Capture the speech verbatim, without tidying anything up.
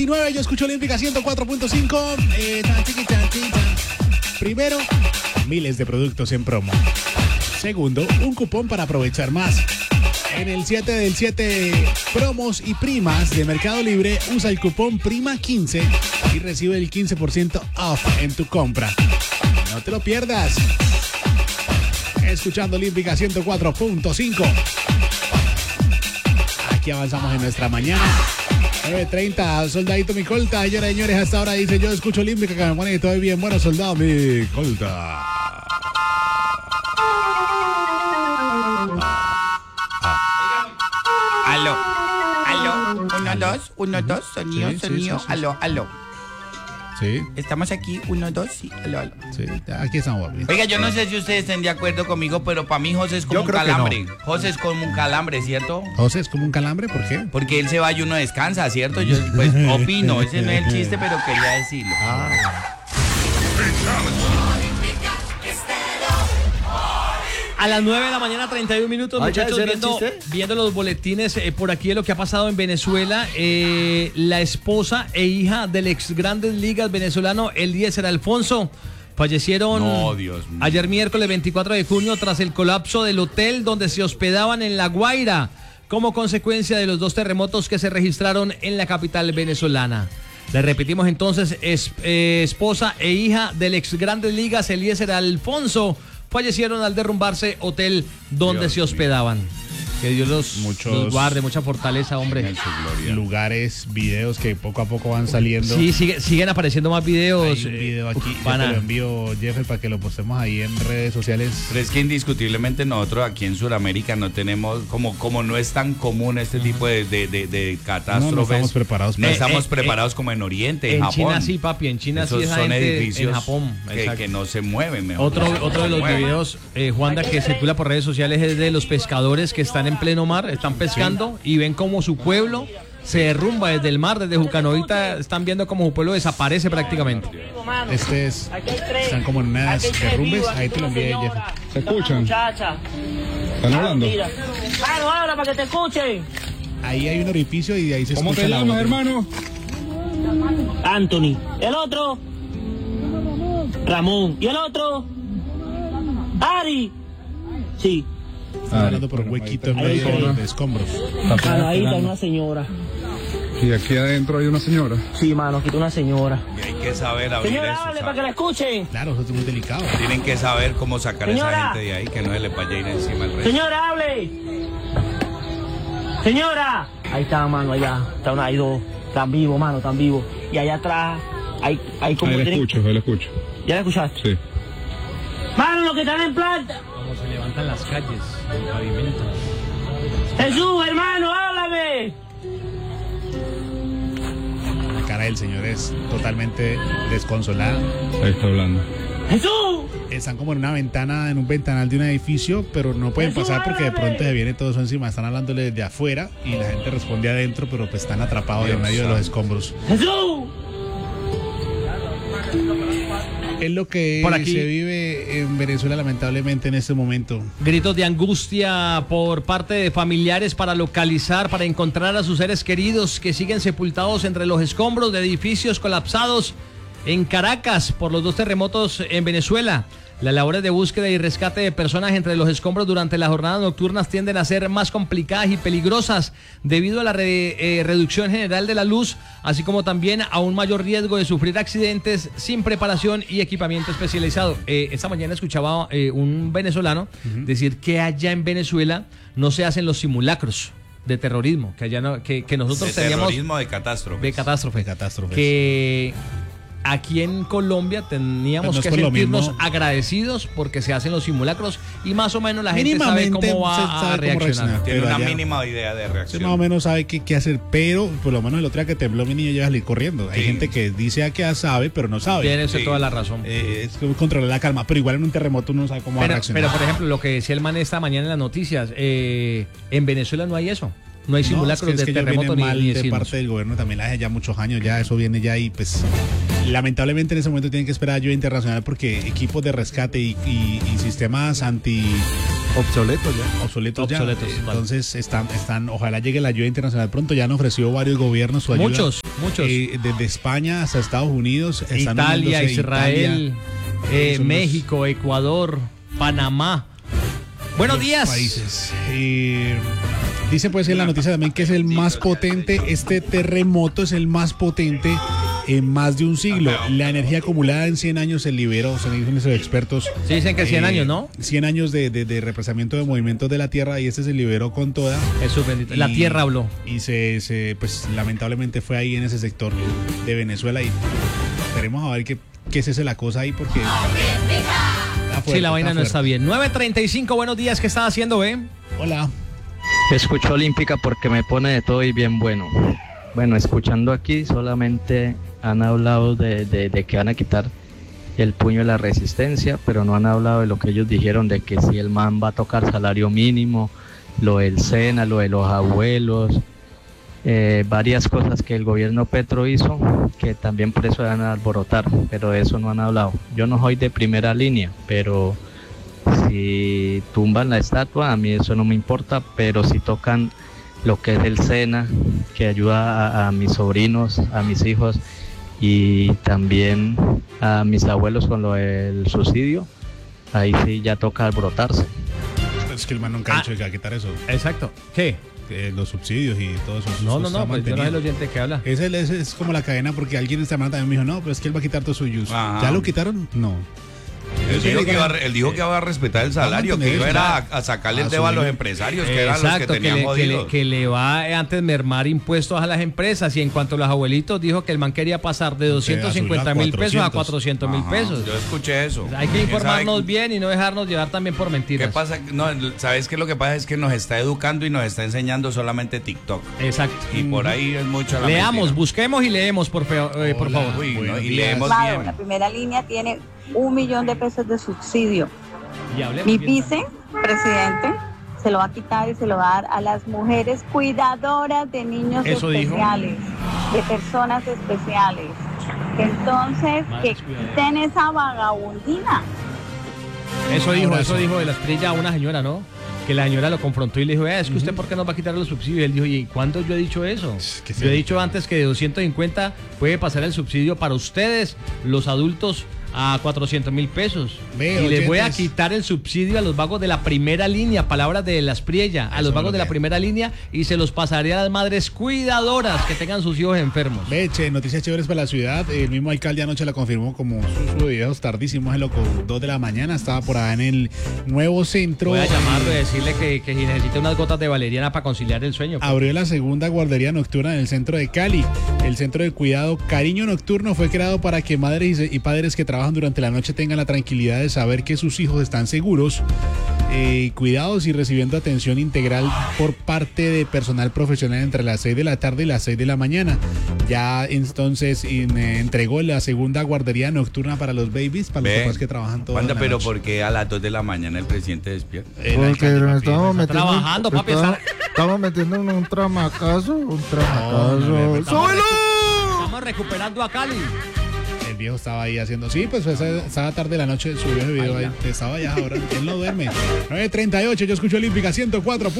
veintinueve, yo escucho Olímpica ciento cuatro punto cinco. Eh, Primero, miles de productos en promo. Segundo, un cupón para aprovechar más. En el siete del siete promos y primas de Mercado Libre, usa el cupón prima quince y recibe el quince por ciento off en tu compra. No te lo pierdas. Escuchando Olímpica ciento cuatro punto cinco. Aquí avanzamos en nuestra mañana. nueve treinta, soldadito mi colta. Señoras y señores, hasta ahora dice: yo escucho Olímpica, que me pone todo bien. Bueno, soldado mi colta. Aló, aló, uno, dos, uno, dos, sonido, Sí, sí, sonido, sí, sí. aló, aló. Sí, Estamos aquí, uno, dos, sí, aló, aló. sí, aquí estamos, papi. Oiga, yo no sé si ustedes estén de acuerdo conmigo, pero para mí José es como Yo un creo que calambre. José es como un calambre, ¿cierto? José, ¿es como un calambre? ¿Por qué? Porque él se va y uno descansa, ¿cierto? Yo pues opino, ese no es el chiste, pero quería decirlo. A las nueve de la mañana, treinta y un minutos, Ah, ¿ya muchachos, ese era el viendo, chiste? viendo los boletines eh, por aquí de lo que ha pasado en Venezuela. Eh, la esposa e hija del ex Grandes Ligas venezolano Eliezer Alfonso fallecieron No, Dios mío. ayer miércoles veinticuatro de junio tras el colapso del hotel donde se hospedaban en La Guaira, como consecuencia de los dos terremotos que se registraron en la capital venezolana. Le repetimos entonces, es, eh, esposa e hija del ex Grandes Ligas Eliezer Alfonso fallecieron al derrumbarse hotel donde Dios se hospedaban. Que Dios los, Muchos- los guarde, mucha fortaleza, hombre. En su gloria. Lugares, videos que poco a poco van saliendo. Sí, sigue- siguen apareciendo más videos. Hay un eh, video aquí, yo pana. te lo envío, Jeffrey, para que lo postemos ahí en redes sociales. Pero es que indiscutiblemente nosotros aquí en Sudamérica no tenemos, como, como no es tan común este tipo de, de, de, de catástrofes. No, no estamos preparados No para- estamos Eh, eh, preparados como en Oriente, en, En Japón. China sí, papi, en China sí Esos esa son gente edificios en Japón. que, exacto. que no se mueven. Mejor Otro, dicho, otro de no los se mueven. videos, eh, Juanda, que circula por redes sociales es de los pescadores que están en pleno mar, están pescando y ven como su pueblo se derrumba desde el mar, desde Jucanoita, están viendo como su pueblo desaparece prácticamente. Este es, están como en unas derrumbes, ahí te lo envié, Jeffrey. ¿Se escuchan? Muchacha. ¿Están hablando? Claro, habla para que te escuchen. Ahí hay un orificio y de ahí se ¿Cómo escucha te la llamas, voz. hermano? Anthony. ¿El otro? Ramón. ¿Y el otro? Ari. Sí. Están hablando por un huequito en Ahí medio está. de, de escombros. Mano, ahí está una señora. Y aquí adentro hay una señora. Sí, mano, aquí está una señora. Y hay que saber abrir Señora, eso. hable ¿sabes? para que la escuchen. Claro, eso es muy delicado. Tienen que saber cómo sacar a esa Señora. gente de ahí, que no se les vaya a ir encima el rey. Señora, hable. Señora. Ahí está, mano, allá. Está una, hay dos. Están vivos, mano, están vivos. Y allá atrás hay, hay como... Ahí la tienen- escucho, ahí la escucho. ¿Ya la escuchaste? Sí. Mano, los que están en planta. Como se levantan las calles, el pavimento. Jesús, hermano, háblame. La cara del señor es totalmente desconsolada. Ahí está hablando. Jesús. Están como en una ventana, en un ventanal de un edificio, pero no pueden pasar porque de pronto se viene todo eso encima. Están hablándole desde afuera y la gente responde adentro, pero pues están atrapados en Dios medio de los santo. escombros. Jesús. Es lo que Por aquí. se vive en Venezuela lamentablemente en este momento. Gritos de angustia por parte de familiares para localizar, para encontrar a sus seres queridos que siguen sepultados entre los escombros de edificios colapsados en Caracas por los dos terremotos en Venezuela. Las labores de búsqueda y rescate de personas entre los escombros durante las jornadas nocturnas tienden a ser más complicadas y peligrosas debido a la re- eh, reducción general de la luz, así como también a un mayor riesgo de sufrir accidentes sin preparación y equipamiento especializado. Eh, esta mañana escuchaba eh, un venezolano decir que allá en Venezuela no se hacen los simulacros de terrorismo, que allá no, que, que nosotros De teníamos terrorismo, de catástrofe. de catástrofe, De catástrofes. que aquí en Colombia teníamos No es que por lo sentirnos mismo. agradecidos porque se hacen los simulacros y más o menos la gente sabe Mínimamente cómo va se a sabe cómo reaccionar. reaccionar. Tiene Pero una allá- mínima idea de Usted reacción. más o menos sabe qué, qué hacer, pero por lo menos el otro día que tembló mi niño lleva a salir corriendo. Hay Sí. gente que dice que ya sabe, pero no sabe. Tiene usted Sí. toda la razón. Eh, es como controlar la calma, pero igual en un terremoto uno no sabe cómo va a Pero, reaccionar. pero, por ejemplo, lo que decía el man esta mañana en las noticias, eh, en Venezuela no hay eso. No hay simulacros no, es que, es de que ellos terremoto vienen ni, mal ni de de sismos. parte del gobierno también hace ya muchos años, ya eso viene ya y pues lamentablemente en ese momento tienen que esperar ayuda internacional porque equipos de rescate y, y- y sistemas anti Obsoletos ya. obsoletos, ya. Obsoletos, Eh, vale. Entonces están, están, ojalá llegue la ayuda internacional pronto. Ya han ofrecido varios gobiernos su ayuda. Muchos, muchos. Eh, desde España hasta Estados Unidos. están Italia, uniéndose Israel, Italia. eh, Son los- México, Ecuador, Panamá. Buenos los días. Países. Eh, dice pues en la noticia también que es el más potente, este terremoto es el más potente en más de un siglo. La energía acumulada en cien años se liberó, se dicen esos expertos. Sí, dicen que cien Eh, años, ¿no? cien años de, de, de represamiento de movimientos de la Tierra y este se liberó con toda. Jesús bendito. La Y- tierra habló. Y se, se, pues lamentablemente fue ahí en ese sector de Venezuela y esperemos a ver qué, qué se hace la cosa ahí porque... está fuerte, Sí, la vaina no fuerte. está bien. nueve treinta y cinco, buenos días. ¿Qué estás haciendo, eh? Hola. Escucho Olímpica porque me pone de todo y bien bueno. Bueno, escuchando aquí solamente han hablado de, de, de que van a quitar el puño de la resistencia, pero no han hablado de lo que ellos dijeron, de que si el man va a tocar salario mínimo, lo del SENA, lo de los abuelos, eh, varias cosas que el gobierno Petro hizo, que también por eso van a alborotar, pero de eso no han hablado. Yo no soy de primera línea, pero si tumban la estatua, a mí eso no me importa, pero si tocan lo que es el SENA, que ayuda a, a mis sobrinos, a mis hijos y también a mis abuelos con lo del subsidio, ahí sí ya toca alborotarse. Es que el man nunca ha Ah. dicho que va a quitar eso. Exacto. ¿Qué? Eh, los subsidios y todo eso. No, eso no, está no, pues yo no soy el mantenido. oyente que habla. Es, el- es, es como la cadena porque alguien esta semana también me dijo, no, pero es que él va a quitar todos sus yus. Ajá. ¿Ya lo quitaron? No. Él Sí, dijo, que digan, iba, a re- él dijo que iba a respetar el salario, que iba era a, a sacarle el A dedo a los subir. empresarios, que eran los que Exacto, que tenían le, que, le, jodidos. que le va eh, antes mermar impuestos a las empresas. Y en cuanto a los abuelitos, dijo que el man quería pasar de doscientos cincuenta mil pesos a cuatrocientos mil Ajá, pesos. Yo escuché eso. Hay que ¿Quién informarnos sabe bien y no dejarnos llevar también por mentiras. ¿Qué pasa? No, ¿sabes qué? Lo que pasa es que nos está educando y nos está enseñando solamente TikTok. Exacto. Y por ahí es mucho la Leamos, mentira. busquemos y leemos, por, feo- eh, por Hola. favor. Uy, ¿no? Buenos Y días. leemos Claro, bien. la primera línea tiene un millón de pesos de subsidio. Y hablemos Mi bien. vicepresidente se lo va a quitar y se lo va a dar a las mujeres cuidadoras de niños Eso dijo. especiales, de personas especiales. Entonces, Madres que cuidadoras. quiten esa vagabundina. Eso dijo, abrazo. eso dijo de la estrella a una señora, ¿no? Que la señora lo confrontó y le dijo, "Eh, es que usted por qué nos va a quitar los subsidios". Y él dijo, ¿y cuándo yo he dicho eso? que Yo he sí. dicho antes que de doscientos cincuenta puede pasar el subsidio para ustedes, los adultos, a cuatrocientos mil pesos. Ve, y les voy a oyentes. quitar el subsidio a los vagos de la primera línea, palabras de la Espriella, a Eso los es vagos lo de la que- primera línea y se los pasaré a las madres cuidadoras que tengan sus hijos enfermos. Leche, noticias chéveres para la ciudad. El mismo alcalde anoche la confirmó como sus videos tardísimos, en loco, dos de la mañana. Estaba por allá en el nuevo centro. Voy a llamarlo y decirle que, que si necesita unas gotas de valeriana para conciliar el sueño. Abrió la segunda guardería nocturna en el centro de Cali. El centro de cuidado Cariño Nocturno fue creado para que madres y, y padres que trabajan durante la noche tengan la tranquilidad de saber que sus hijos están seguros, eh, cuidados y recibiendo atención integral por parte de personal profesional entre las seis de la tarde y las seis de la mañana. Ya entonces in- eh, entregó la segunda guardería nocturna para los babies, para los Ve. papás que trabajan toda Wanda, la pero noche. ¿por qué a las dos de la mañana el presidente despierta? El Porque alcalde, nos papi. estamos metiendo, trabajando, papi, estamos, está- estamos metiendo en un tramacazo, un No, no, tramacazo. no, no, ¡Súbelo! Estamos recuperando a Cali. El viejo estaba ahí haciendo. Sí, pues esa, esa tarde de la noche subió ese video ahí. Estaba allá ahora. Él no duerme. nueve treinta y ocho, yo escucho Olímpica ciento cuatro.